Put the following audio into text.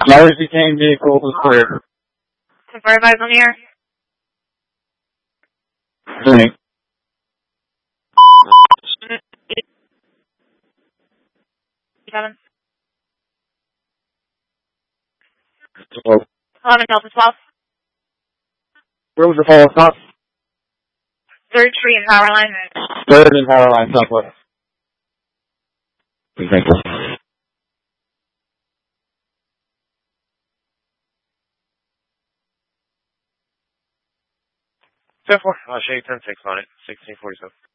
Larry became vehicle was clear. Verify on the air. Drink. Seven. Oh. 11 Delta 12. Where was the fall stop? 3rd Street and Power Line. 3rd and Power Line Southwest. Thank you. Shake 10-6 on it. 1647.